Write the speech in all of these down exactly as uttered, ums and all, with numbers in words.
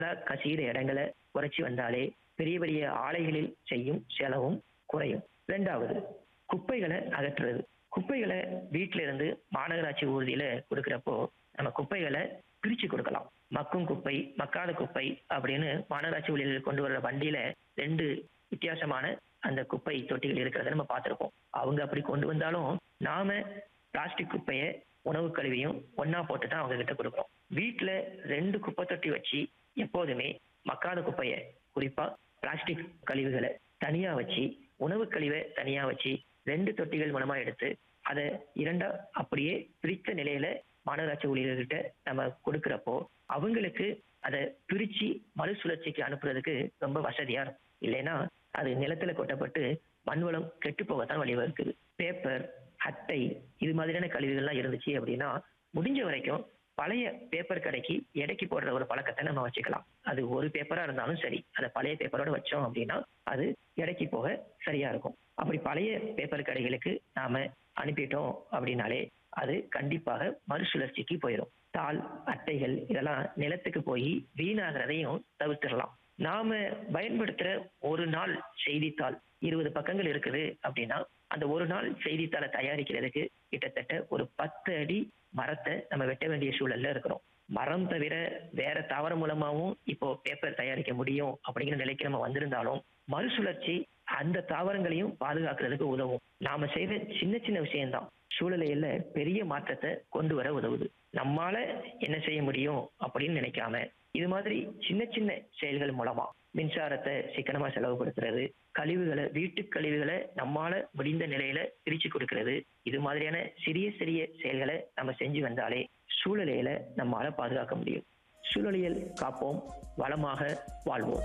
கசிகிற இடங்களை குறைச்சி வந்தாலே பெரிய பெரிய ஆலைகளில் செய்யும் செலவும் குறையும். இரண்டாவது, குப்பைகளை அகற்றுறது. குப்பைகளை வீட்டில இருந்து மாநகராட்சி ஊர்தியில கொடுக்கிறப்போ நம்ம குப்பைகளை பிரிச்சு கொடுக்கலாம். மக்கும் குப்பை, மக்காத குப்பை அப்படின்னு மாநகராட்சி ஊழியர்கள் கொண்டு வர்ற வண்டியில ரெண்டு வித்தியாசமான அந்த குப்பை தொட்டிகள் இருக்கிறத நம்ம பார்த்திருப்போம். அவங்க அப்படி கொண்டு வந்தாலும் நாம பிளாஸ்டிக் குப்பையை உணவு கழிவையும் ஒன்னா போட்டு தான் அவங்க கிட்ட கொடுக்குறோம். வீட்டுல ரெண்டு குப்பை தொட்டி வச்சு எப்போதுமே மக்காத குப்பையை, குறிப்பா பிளாஸ்டிக் கழிவுகளை தனியா வச்சு, உணவு கழிவை தனியா வச்சு ரெண்டு தொட்டிகள் மூலமா எடுத்து அதை இரண்டா அப்படியே பிரித்த நிலையில மாநகராட்சி ஊழியர்கிட்ட நம்ம கொடுக்கிறப்போ அவங்களுக்கு அதை பிரிச்சு மறுசுழற்சிக்கு அனுப்புறதுக்கு ரொம்ப வசதியா இருக்கும். இல்லைன்னா அது நிலத்துல கொட்டப்பட்டு மண்வளம் கெட்டு போகத்தான் வழிவகுக்குது. பேப்பர், அட்டை இது மாதிரியான கழிவுகள்லாம் இருந்துச்சு அப்படின்னா முடிஞ்ச வரைக்கும் பழைய பேப்பர் கடைக்கு எடைக்கு போடுற ஒரு பழக்கத்தை நம்ம வச்சுக்கலாம். அது ஒரு பேப்பரா இருந்தாலும் சரி, அதை பழைய பேப்பரோட வச்சோம் அப்படின்னா அது எடைக்கு போக சரியா இருக்கும். அப்படி பழைய பேப்பர் கடைகளுக்கு நாம அனுப்பிட்டோம் அப்படின்னாலே அது கண்டிப்பாக மறுசுழற்சிக்கு போயிடும். தாள், அட்டைகள் இதெல்லாம் நிலத்துக்கு போய் வீணாகிறதையும் தவிர்த்திடலாம். நாம பயன்படுத்துற ஒரு நாள் செய்தித்தாள் இருபது பக்கங்கள் இருக்குது அப்படின்னா அந்த ஒரு நாள் செய்தித்தாளை தயாரிக்கிறதுக்கு கிட்டத்தட்ட ஒரு பத்து அடி மரத்தை நம்ம வெட்ட வேண்டிய சூழல்ல இருக்கிறோம். மரம் தவிர வேற தாவரம் மூலமாவும் இப்போ பேப்பர் தயாரிக்க முடியும் அப்படிங்கிற நிலைக்கு நம்ம வந்திருந்தாலும் மறுசுழற்சி அந்த தாவரங்களையும் பாதுகாக்கிறதுக்கு உதவும். நாம செய்த சின்ன சின்ன விஷயம்தான் சூழ்நிலையில பெரிய மாற்றத்தை கொண்டு வர உதவுது. நம்மால என்ன செய்ய முடியும் அப்படின்னு நினைக்காம இது மாதிரி சின்ன சின்ன செயல்கள் மூலமா மின்சாரத்தை சிக்கனமா செலவுபடுத்துறது, கழிவுகளை, வீட்டு கழிவுகளை நம்மால முடிந்த நிலையில பிரிச்சு கொடுக்கிறது, இது மாதிரியான சிறிய சிறிய செயல்களை நம்ம செஞ்சு வந்தாலே சூழ்நிலையில நம்மால பாதுகாக்க முடியும். சூழலியல் காப்போம், வளமாக வாழ்வோம்.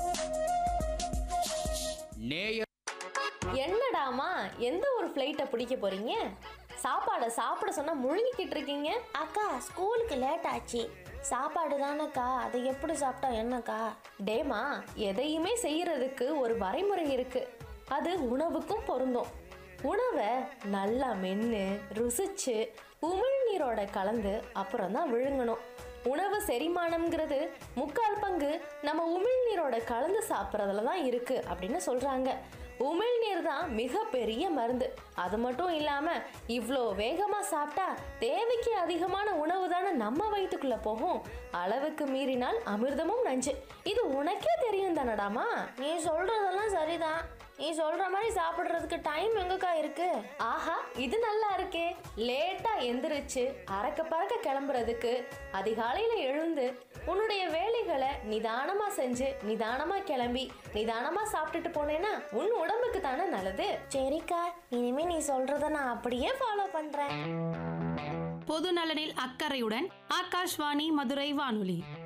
என்னடாமா எந்த ஒரு ஃப்ளைட்டை பிடிக்க போறீங்க? சாப்பாடை சாப்பிட சொன்னா முழுங்கிக்கிட்டு இருக்கீங்க. அக்கா ஸ்கூலுக்கு லேட் ஆச்சு, சாப்பாடு தானேக்கா, அதை எப்படி சாப்பிட்டா என்னக்கா? டேமா, எதையுமே செய்யறதுக்கு ஒரு வரைமுறை இருக்கு. அது உணவுக்கும் பொருந்தும். உணவை நல்லா மென்று ருசிச்சு உமிழ்நீரோட கலந்து அப்புறம் தான் விழுங்கணும். உணவு செரிமானம்ங்கிறது முக்கால் பங்கு நம்ம உமிழ்நீரோட கலந்து சாப்பிட்றதுல தான் இருக்கு அப்படின்னு சொல்றாங்க. உமிழ்நீர் தான் மிகப்பெரிய மருந்து. அது மட்டும் இல்லாம இவ்வளோ வேகமா சாப்பிட்டா தேவைக்கு அதிகமான உணவு தானே நம்ம வயிற்றுக்குள்ள போகும். அளவுக்கு மீறினால் அமிர்தமும் நஞ்சு. இது உனக்கே தெரியும் தானடாமா? நீ சொல்றதெல்லாம் சரிதான். நீ சொல்ற மாதிரி சாப்பிடுறதுக்கு டைம் எங்கக்கா இருக்கு? ஆஹா, இது நல்லா இருக்கே. லேட்டா எந்திரிச்சு அறக்க பறக்க கிளம்புறதுக்கு அதிகாலையில எழுந்து உன்னுடைய வேலைகளை நிதானமா செஞ்சு நிதானமா கிளம்பி நிதானமா சாப்பிட்டுட்டு போனேன்னா உன் உடம்புக்கு தானே நல்லது. சரிக்கா, இனிமே நீ சொல்றத நான் அப்படியே ஃபாலோ பண்றேன். பொது நலனில் அக்கறையுடன் ஆகாஷ்வாணி மதுரை வானொலி.